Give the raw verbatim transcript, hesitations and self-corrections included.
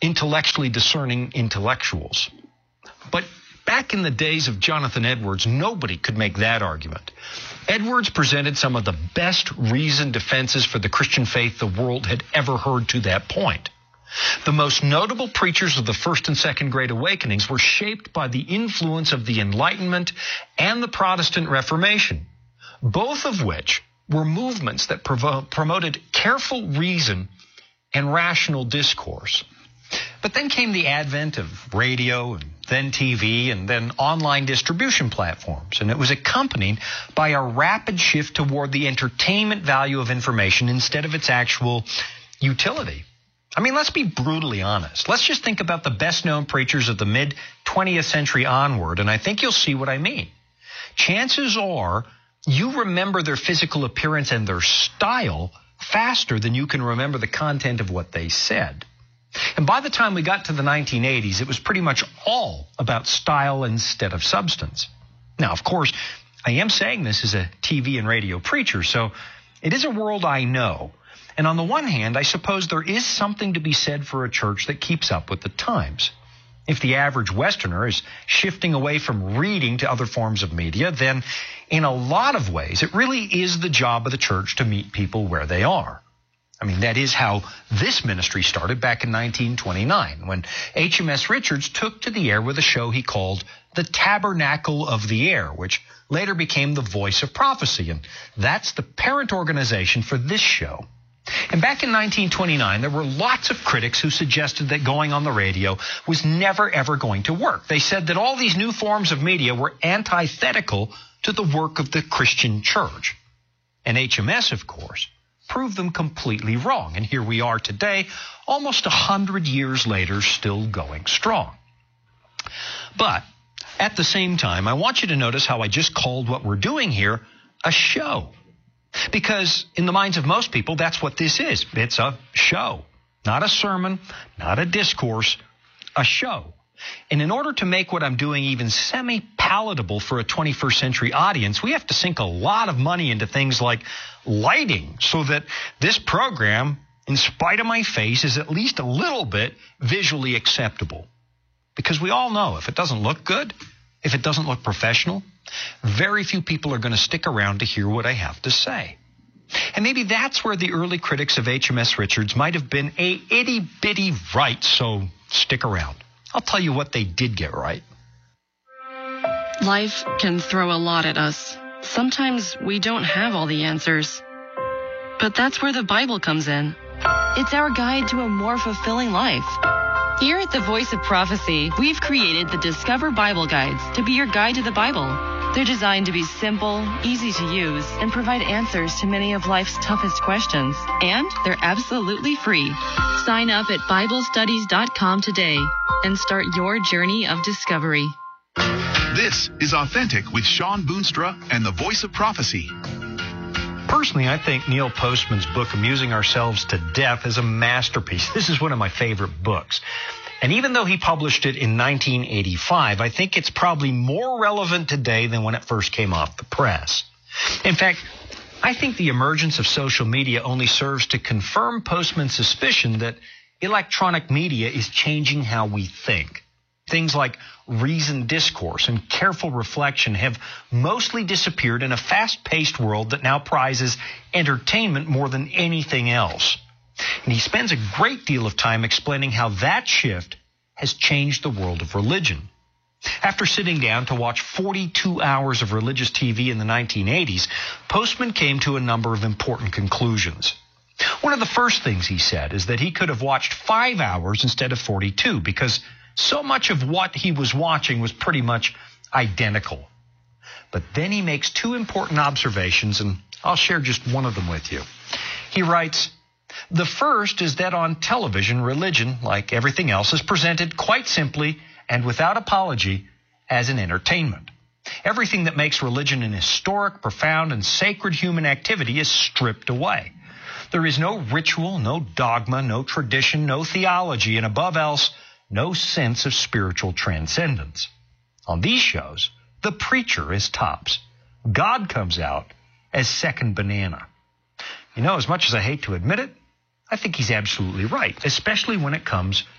intellectually discerning intellectuals. But back in the days of Jonathan Edwards, nobody could make that argument. Edwards presented some of the best reasoned defenses for the Christian faith the world had ever heard to that point. The most notable preachers of the First and Second Great Awakenings were shaped by the influence of the Enlightenment and the Protestant Reformation, both of which were movements that provo- promoted careful reason and rational discourse. But then came the advent of radio and then T V and then online distribution platforms, and it was accompanied by a rapid shift toward the entertainment value of information instead of its actual utility. I mean, let's be brutally honest. Let's just think about the best-known preachers of the mid-twentieth century onward, and I think you'll see what I mean. Chances are you remember their physical appearance and their style faster than you can remember the content of what they said. And by the time we got to the nineteen eighties, it was pretty much all about style instead of substance. Now, of course, I am saying this as a T V and radio preacher, so it is a world I know. And on the one hand, I suppose there is something to be said for a church that keeps up with the times. If the average Westerner is shifting away from reading to other forms of media, then in a lot of ways, it really is the job of the church to meet people where they are. I mean, that is how this ministry started back in nineteen twenty-nine, when H M S Richards took to the air with a show he called The Tabernacle of the Air, which later became The Voice of Prophecy, and that's the parent organization for this show. And back in nineteen twenty-nine, there were lots of critics who suggested that going on the radio was never, ever going to work. They said that all these new forms of media were antithetical to the work of the Christian church. And H M S, of course, proved them completely wrong. And here we are today, almost a hundred years later, still going strong. But at the same time, I want you to notice how I just called what we're doing here a show. Because in the minds of most people, that's what this is. It's a show, not a sermon, not a discourse, a show. And in order to make what I'm doing even semi-palatable for a twenty-first century audience, we have to sink a lot of money into things like lighting so that this program, in spite of my face, is at least a little bit visually acceptable. Because we all know if it doesn't look good, if it doesn't look professional, very few people are going to stick around to hear what I have to say. And maybe that's where the early critics of H M S Richards might have been a itty-bitty right, so stick around. I'll tell you what they did get right. Life can throw a lot at us. Sometimes we don't have all the answers. But that's where the Bible comes in. It's our guide to a more fulfilling life. Here at the Voice of Prophecy, we've created the Discover Bible Guides to be your guide to the Bible. They're designed to be simple, easy to use, and provide answers to many of life's toughest questions. And they're absolutely free. Sign up at Bible Studies dot com today and start your journey of discovery. This is Authentic with Sean Boonstra and the Voice of Prophecy. Personally, I think Neil Postman's book, Amusing Ourselves to Death, is a masterpiece. This is one of my favorite books. And even though he published it in nineteen eighty-five, I think it's probably more relevant today than when it first came off the press. In fact, I think the emergence of social media only serves to confirm Postman's suspicion that electronic media is changing how we think. Things like reasoned discourse and careful reflection have mostly disappeared in a fast-paced world that now prizes entertainment more than anything else. And he spends a great deal of time explaining how that shift has changed the world of religion. After sitting down to watch forty-two hours of religious T V in the nineteen eighties, Postman came to a number of important conclusions. One of the first things he said is that he could have watched five hours instead of forty-two because so much of what he was watching was pretty much identical. But then he makes two important observations, and I'll share just one of them with you. He writes, "The first is that on television, religion, like everything else, is presented quite simply and without apology as an entertainment. Everything that makes religion an historic, profound, and sacred human activity is stripped away. There is no ritual, no dogma, no tradition, no theology, and above else, no sense of spiritual transcendence. On these shows, the preacher is tops. God comes out as second banana." You know, as much as I hate to admit it, I think he's absolutely right, especially when it comes